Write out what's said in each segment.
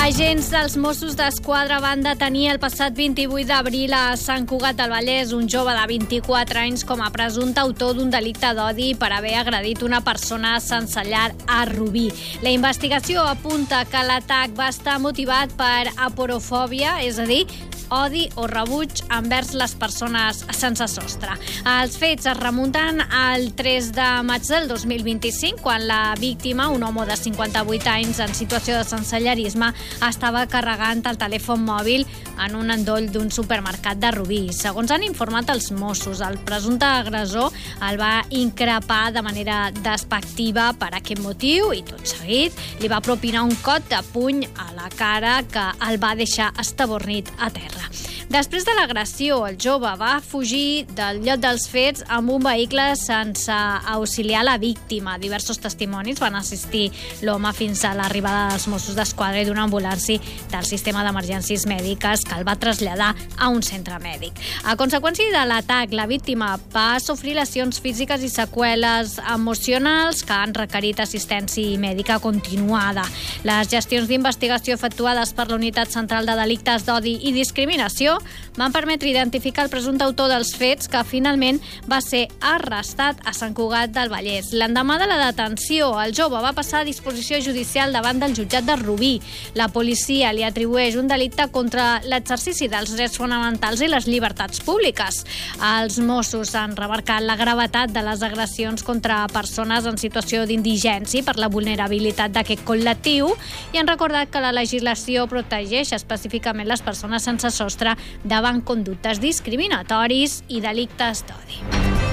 Agents dels Mossos d'Esquadra van detenir el passat 28 d'abril a Sant Cugat del Vallès un jove de 24 anys com a presumpte autor d'un delicte d'odi per haver agredit una persona sense llar a Rubí. La investigació apunta que l'atac va estar motivat per aporofòbia, és a dir, odi o rebuig envers les persones sense sostre. Els fets es remunten al 3 de maig del 2025, quan la víctima, un home de 58 anys en situació de sensellarisme, estava carregant el telèfon mòbil en un endoll d'un supermercat de Rubí. Segons han informat els Mossos, el presumpte agressor el va increpar de manera despectiva per aquest motiu i, tot seguit, li va propinar un cop de puny a la cara que el va deixar estabornit a terra. Després de l'agressió, el jove va fugir del lloc dels fets amb un vehicle sense auxiliar la víctima. Diversos testimonis van assistir l'home fins a l'arribada dels Mossos d'Esquadra i d'una ambulància del sistema d'emergències mèdiques que el va traslladar a un centre mèdic. A conseqüència de l'atac, la víctima va sofrir lesions físiques i seqüeles emocionals que han requerit assistència mèdica continuada. Les gestions d'investigació efectuades per la Unitat Central de Delictes d'Odi i Discriminació van permetre identificar el presumpte autor dels fets, que finalment va ser arrestat a Sant Cugat del Vallès. L'endemà de la detenció, el jove va passar a disposició judicial davant del jutjat de Rubí. La policia li atribueix un delicte contra l'exercici dels drets fonamentals i les llibertats públiques. Els Mossos han remarcat la gravetat de les agressions contra persones en situació d'indigència per la vulnerabilitat d'aquest col·lectiu i han recordat que la legislació protegeix específicament les persones sense sostre davant conductes discriminatoris i delictes d'odi.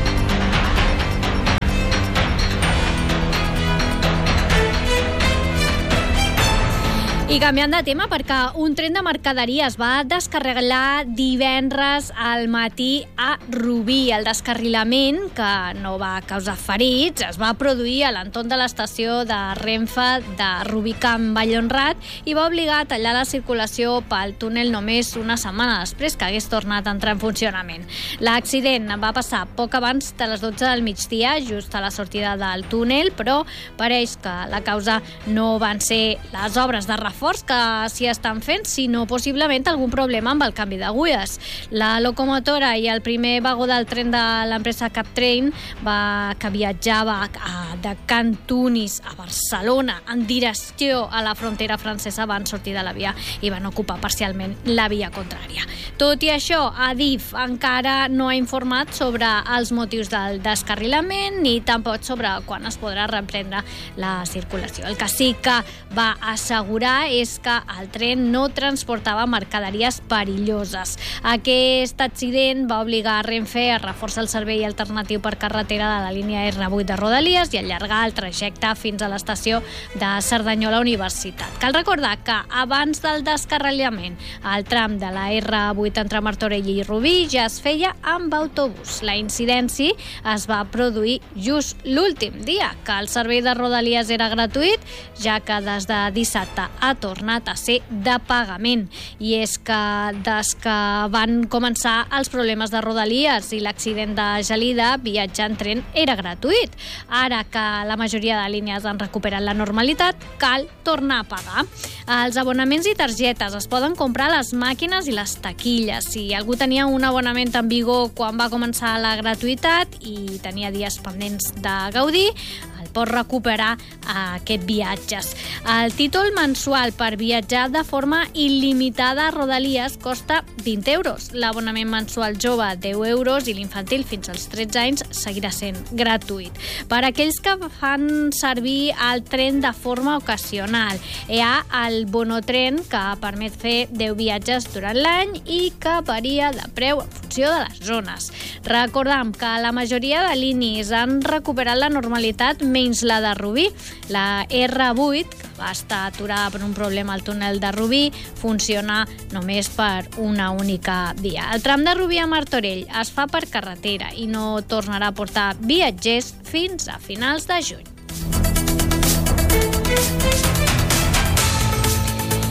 I canviant de tema, perquè un tren de mercaderies va descarrilar divendres al matí a Rubí. El descarrilament, que no va causar ferits, es va produir a l'entorn de l'estació de Renfe de Rubí Camp Vallhonrat i va obligar a tallar la circulació pel túnel només una setmana després que hagués tornat a entrar en funcionament. L'accident va passar poc abans de les 12 del migdia, just a la sortida del túnel, però pareix que la causa no van ser les obres de reforç que s'hi estan fent, sinó possiblement algun problema amb el canvi d'agulles. La locomotora i el primer vagó del tren de l'empresa Captrain que viatjava de Can Tunis a Barcelona en direcció a la frontera francesa van sortir de la via i van ocupar parcialment la via contrària. Tot i això, Adif encara no ha informat sobre els motius del descarrilament ni tampoc sobre quan es podrà reprendre la circulació. El que sí que va assegurar és que el tren no transportava mercaderies perilloses. Aquest accident va obligar Renfe a reforçar el servei alternatiu per carretera de la línia R8 de Rodalies i allargar el trajecte fins a l'estació de Cerdanyola Universitat. Cal recordar que abans del descarrilament el tram de la R8 entre Martorell i Rubí ja es feia amb autobús. La incidència es va produir just l'últim dia que el servei de Rodalies era gratuït, ja que des de dissabte ha tornat a ser de pagament. I és que des que van començar els problemes de Rodalies i l'accident de Gelida, viatjar en tren era gratuït. Ara que la majoria de línies han recuperat la normalitat, cal tornar a pagar. Els abonaments i targetes es poden comprar a les màquines i les taquilles. Si algú tenia un abonament en vigor quan va començar la gratuïtat i tenia dies pendents de gaudir, el pot recuperar aquests viatges. El títol mensual per viatjar de forma il·limitada a Rodalies costa 20 euros. L'abonament mensual jove, 10 euros, i l'infantil fins als 13 anys seguirà sent gratuït. Per aquells que fan servir el tren de forma ocasional, hi ha el bonotren, que permet fer 10 viatges durant l'any i que varia de preu en funció de les zones. Recordem que la majoria de línies han recuperat la normalitat, menys la de Rubí. La R8, que va estar aturada per un problema al túnel de Rubí, funciona només per una única via. El tram de Rubí a Martorell es fa per carretera i no tornarà a portar viatgers fins a finals de juny. I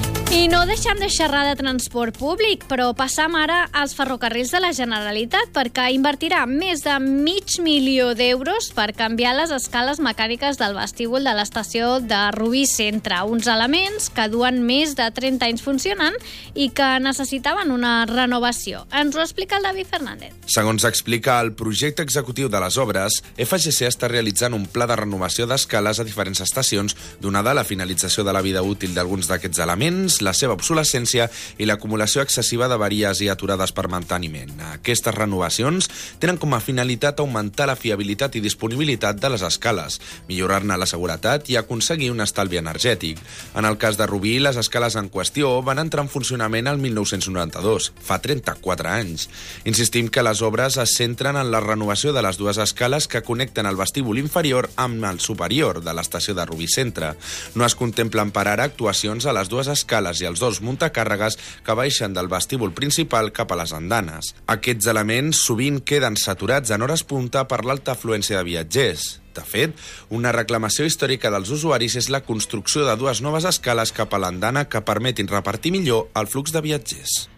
I no deixem de xerrar de transport públic, però passam ara als ferrocarrils de la Generalitat perquè invertirà més de $500.000 per canviar les escales mecàniques del vestíbul de l'estació de Rubí Centre, uns elements que duen més de 30 anys funcionant i que necessitaven una renovació. Ens ho explica el David Fernández. Segons explica el projecte executiu de les obres, FGC està realitzant un pla de renovació d'escales a diferents estacions, donada la finalització de la vida útil d'alguns d'aquests elements, la seva obsolescència i l'acumulació excessiva d'avaries i aturades per manteniment. Aquestes renovacions tenen com a finalitat augmentar la fiabilitat i disponibilitat de les escales, millorar-ne la seguretat i aconseguir un estalvi energètic. En el cas de Rubí, les escales en qüestió van entrar en funcionament el 1992, fa 34 anys. Insistim que les obres es centren en la renovació de les dues escales que connecten el vestíbul inferior amb el superior de l'estació de Rubí Centre. No es contemplen per ara actuacions a les dues escales i els dos muntacàrregues que baixen del vestíbul principal cap a les andanes. Aquests elements sovint queden saturats en hores punta per l'alta afluència de viatgers. De fet, una reclamació històrica dels usuaris és la construcció de dues noves escales cap a l'andana que permetin repartir millor el flux de viatgers.